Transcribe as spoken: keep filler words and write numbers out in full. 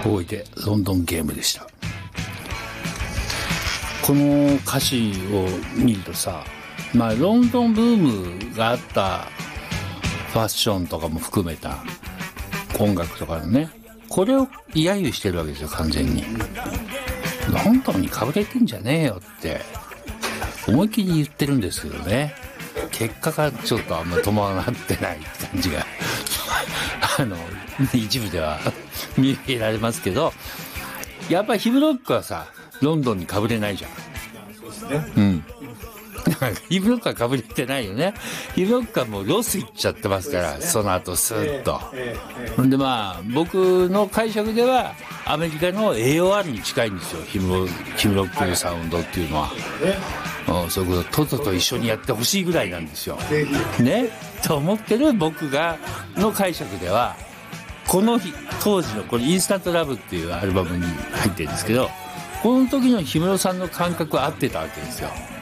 ボーイでロンドンゲームでした。この歌詞を見るとさ、まあロンドンブームがあったファッションとかも含めた音楽とかのね、これを揶揄してるわけですよ、完全に。ロンドンにかぶれてんじゃねえよって思いっきり言ってるんですけどね、結果がちょっとあんまり伴ってない感じがあの一部では見受けられますけど、やっぱりヒムロックはさロンドンにかぶれないじゃん。 そうですね。 うん。ヒムロックはかぶれてないよね。ヒムロックはもうロス行っちゃってますから、 そ,、ね、その後スーッと、えーえーえー、でまあ僕の解釈ではアメリカの エーオーアール に近いんですよ、ヒムロヒムロックのサウンドっていうのは、はい、そういうことトトと一緒にやってほしいぐらいなんですよねと思ってる僕がの解釈では、この日当時のこれインスタントラブっていうアルバムに入ってるんですけど、この時の氷室さんの感覚は合ってたわけですよ。